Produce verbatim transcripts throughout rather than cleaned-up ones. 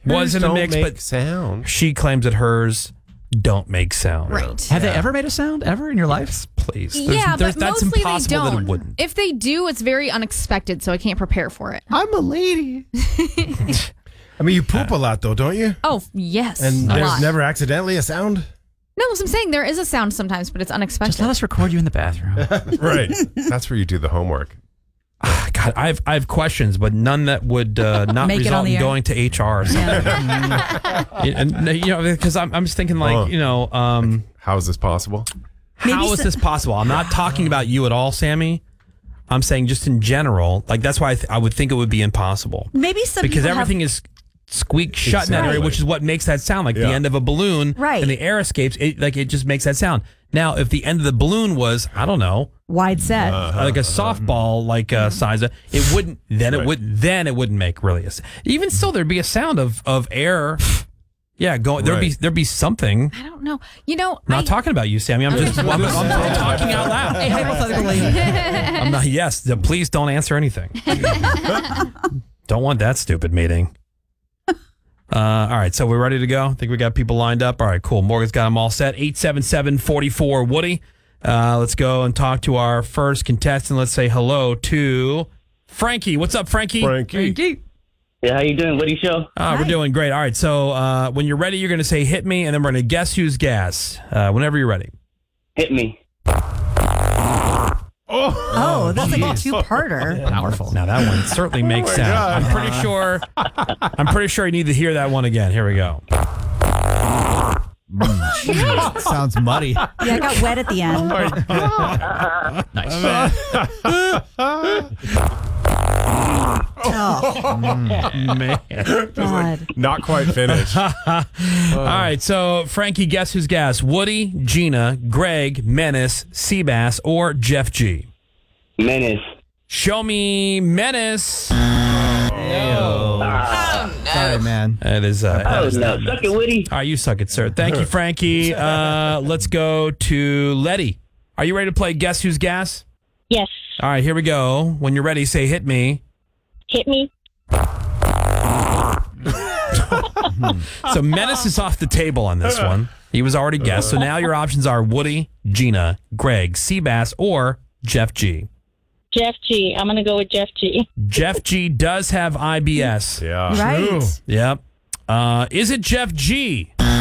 was in a don't mix, make but sound. she claims that hers don't make sound. Right. Have they ever made a sound ever in your life? Please. There's, yeah, there's, but that's mostly they impossible that it don't. wouldn't. If they do, it's very unexpected, so I can't prepare for it. I'm a lady. I mean, you poop a lot, though, don't you? Oh, yes. And a there's lot. never accidentally a sound? No, as I'm saying, there is a sound sometimes, but it's unexpected. Just let us record you in the bathroom. Right. That's where you do the homework. God, I have I have questions, but none that would uh, not Make it result on the in air. going to H R. Or something. and, you know, because I'm I'm just thinking like Oh. you know, um, How is this possible? Maybe how is so- this possible? I'm not talking about you at all, Sammy. I'm saying just in general. Like that's why I, th- I would think it would be impossible Maybe some because people everything is squeak shut in that area, Exactly. which is what makes that sound. Like the Yeah. end of a balloon, Right. And the air escapes. It like it just makes that sound. Now, if the end of the balloon was, I don't know. have wide set. like a softball like uh, size, it wouldn't. Then it Right. would. Then it wouldn't make really. A, s- even still, there'd be a sound of of air. Yeah, going. There'd be Right. there'd be something. I don't know. You know, I'm not I, talking about you, Sammy. I'm just. I'm, I'm, I'm talking out loud. Hypothetically. I'm not. Yes. the- Please don't answer anything. Don't want that stupid meeting. Uh, all right, so we're ready to go. I think we got people lined up. All right, cool. Morgan's got them all set. eight seven seven, four four Woody. Uh, let's go and talk to our first contestant. Let's say hello to Frankie. What's up, Frankie? Frankie. Yeah, how you doing? What do you show? Uh, we're doing great. All right, so uh, when you're ready, you're going to say hit me, and then we're going to guess who's gas. Uh, whenever you're ready. Hit me. Oh, that's like a two-parter. Powerful. Now that one certainly makes sense. God. I'm pretty sure. I'm pretty sure you need to hear that one again. Here we go. Sounds muddy. Yeah, I got wet at the end. Oh, Man. God. Not quite finished. All right, so Frankie, guess who's gas? Woody, Gina, Greg, Menace, Seabass, or Jeff G? Menace. Show me Menace. Sorry, man. That is. Uh, that Oh, is no. not- Suck it, Woody. All right, you suck it, sir. Thank you, Frankie. Uh, let's go to Letty. Are you ready to play Guess Who's Gas? Yes. All right, here we go. When you're ready, say hit me. Hit me. So Menace is off the table on this one. He was already guessed. So now your options are Woody, Gina, Greg, Seabass, or Jeff G. Jeff G. I'm going to go with Jeff G. Jeff G does have I B S. Yeah. Right. Yep. Uh, is it Jeff G? No.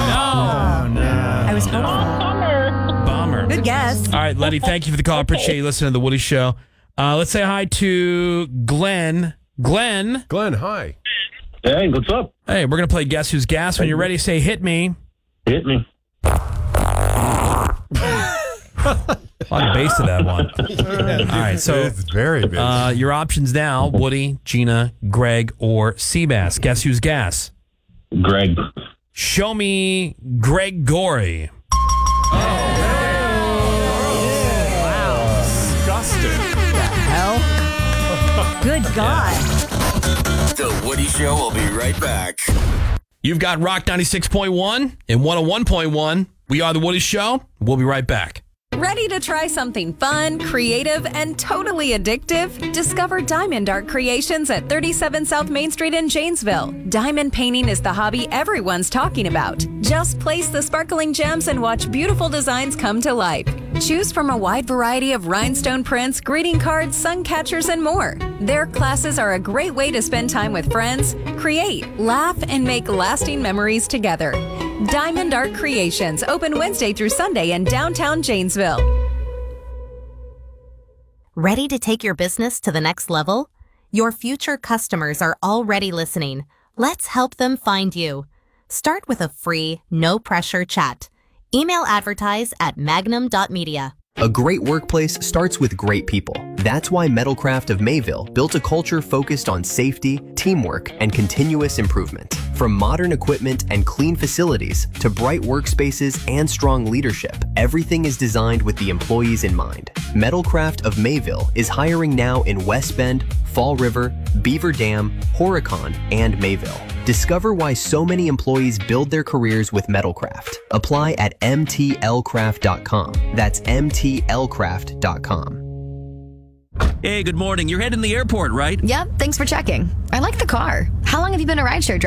I was hopeful. Bummer. Good guess. All right, Letty, thank you for the call. Appreciate you listening to The Woody Show. Uh, let's say hi to Glenn. Glenn. Glenn, hi. Hey, what's up? Hey, we're going to play Guess Who's Gas. When you're ready, say hit me. Hit me. A lot of bass to that one. All right, so It's very big. uh, your options now, Woody, Gina, Greg, or Seabass. Guess Who's Gas? Greg. Show me Greg Gorey. Disgusting. Hell. Good God. The Woody Show will be right back. You've got Rock ninety-six point one and one oh one point one. We are The Woody Show. We'll be right back. Ready to try something fun, creative, and totally addictive? Discover Diamond Art Creations at thirty-seven South Main Street in Janesville. Diamond painting is the hobby everyone's talking about. Just place the sparkling gems and watch beautiful designs come to life. Choose from a wide variety of rhinestone prints, greeting cards, sun catchers, and more. Their classes are a great way to spend time with friends, create, laugh, and make lasting memories together. Diamond Art Creations, open Wednesday through Sunday in downtown Janesville. Ready to take your business to the next level? Your future customers are already listening. Let's help them find you. Start with a free, no-pressure chat. Email advertise at magnum dot media. A great workplace starts with great people. That's why Metalcraft of Mayville built a culture focused on safety, teamwork, and continuous improvement. From modern equipment and clean facilities to bright workspaces and strong leadership, everything is designed with the employees in mind. Metalcraft of Mayville is hiring now in West Bend, Fall River, Beaver Dam, Horicon, and Mayville. Discover why so many employees build their careers with Metalcraft. Apply at m t l craft dot com. That's m t l craft dot com. Hey, good morning. You're heading to the airport, right? Yep, thanks for checking. I like the car. How long have you been a rideshare driver?